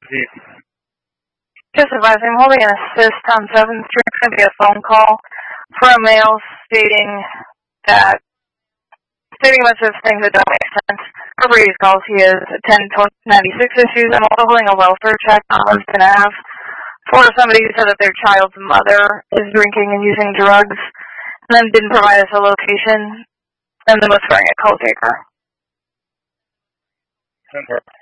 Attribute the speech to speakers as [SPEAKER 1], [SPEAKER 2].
[SPEAKER 1] Just advising, I'm holding an assist on 7th Street. It's going to be a phone call for a male stating a bunch of things that don't make sense. For these calls, he has 1096 issues. I'm also holding a welfare check on what's going to have for somebody who said that their child's mother is drinking and using drugs, and then didn't provide us a location, and then was wearing a coat taker.